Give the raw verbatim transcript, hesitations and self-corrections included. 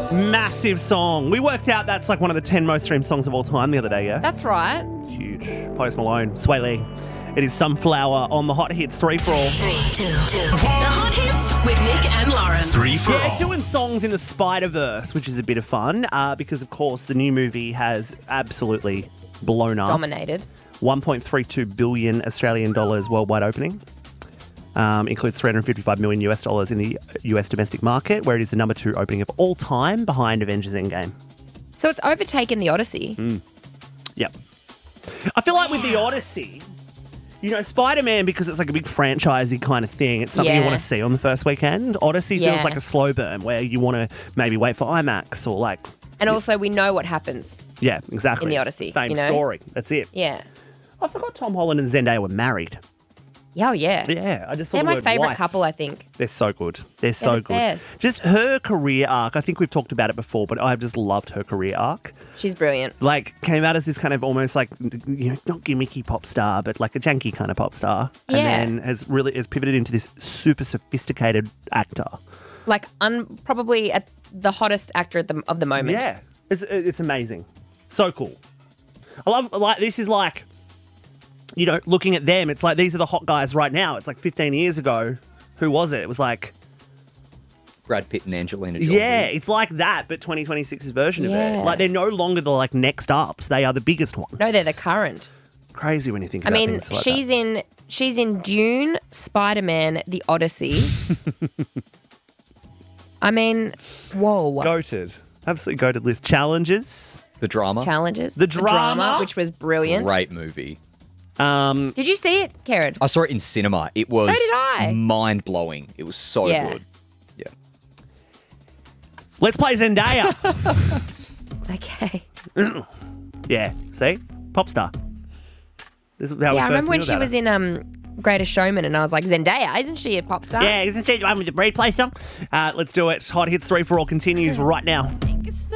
Massive song. We worked out that's like one of the ten most streamed songs of all time the other day, yeah? That's right. Huge. Post Malone, Sway Lee. It is Sunflower on the Hot Hits three for all. Three, two, two. The Hot Hits with Nick and Lauren. Three for Yeah, all. doing songs in the Spider-Verse, which is a bit of fun uh, because, of course, the new movie has absolutely blown up. Dominated. one point three two billion Australian dollars worldwide opening. Um, includes three hundred fifty-five million US dollars in the U S domestic market, where it is the number two opening of all time behind Avengers Endgame. So it's overtaken the Odyssey. Mm. Yep. I feel like with the Odyssey, you know, Spider-Man, because it's like a big franchisey kind of thing, it's something Yeah. you want to see on the first weekend. Odyssey Yeah. feels like a slow burn where you want to maybe wait for IMAX or like... And also, we know what happens. Yeah, exactly. In the Odyssey, Same you know? story. That's it. Yeah. I forgot Tom Holland and Zendaya were married. Yeah, oh, yeah. Yeah, I just saw They're the my word favourite wife. couple, I think. They're so good. They're so the good. best. Just her career arc. I think we've talked about it before, but I've just loved her career arc. She's brilliant. Like, came out as this kind of almost like, you know, not gimmicky pop star, but like a janky kind of pop star. Yeah. And then has really has pivoted into this super sophisticated actor. Like, un- probably at the hottest actor at the, of the moment. Yeah. It's it's amazing. So cool. I love, like, this is like, you know, looking at them, it's like these are the hot guys right now. It's like fifteen years ago. Who was it? It was like... Brad Pitt and Angelina Jolie. Yeah, it's like that, but twenty twenty-six's version of Yeah. it. Like, they're no longer the, like, next ups. They are the biggest ones. No, they're the current. Crazy when you think I about mean, things like she's that. in she's in Dune, Spider-Man, The Odyssey. I mean, whoa. Goated. Absolutely goated list. Challenges. The drama. Challenges. The drama? which was brilliant. Great movie. Um, Did you see it, Karen? I saw it in cinema. It was So did I. mind blowing. It was so Yeah. good. Yeah. let's play Zendaya. Okay. Yeah, see? Pop star. This is how we Yeah, I first remember when knew she about was her. in um, Greatest Showman, and I was like, Zendaya, isn't she a pop star? Yeah, isn't she the one with the breed play song? Uh, let's do it. Hot Hits three for all continues right now.